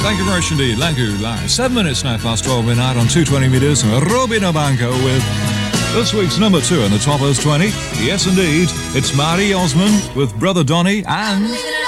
Thank you very much indeed. Thank you. 7 minutes now past 12 midnight on 220 meters. Robin Abanco with this week's number 2 in the Toppers 20. Yes, indeed. It's Marty Osmond with Brother Donny and...